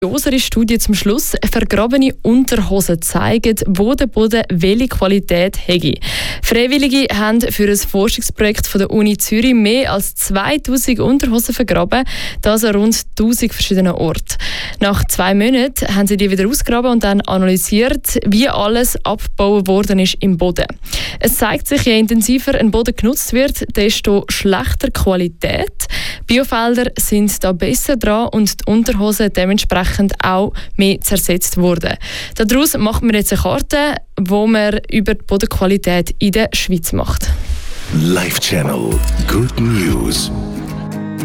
Unsere Studie zum Schluss: vergrabene Unterhosen zeigen, wo der Boden welche Qualität hat. Freiwillige haben für ein Forschungsprojekt von der Uni Zürich mehr als 2000 Unterhosen vergraben, das an rund 1000 verschiedenen Orten. Nach 2 Monaten haben sie die wieder ausgegraben und dann analysiert, wie alles abgebaut worden ist im Boden. Es zeigt sich, je intensiver ein Boden genutzt wird, desto schlechter Qualität. Biofelder sind da besser dran und die Unterhosen dementsprechend auch mehr zersetzt wurden. Daraus macht man jetzt eine Karte, wo man über die Bodenqualität in der Schweiz macht. Live Channel Good News.